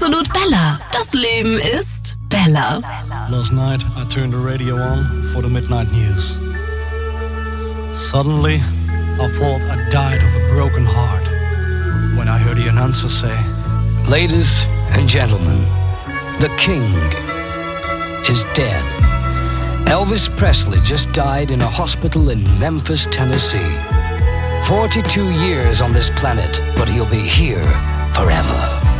Absolut Bella. Das Leben ist Bella. Last night I turned the radio on for the midnight news. Suddenly I thought I died of a broken heart when I heard the announcer say, "Ladies and gentlemen, the king is dead." Elvis Presley just died in a hospital in Memphis, Tennessee. 42 years on this planet, but he'll be here forever.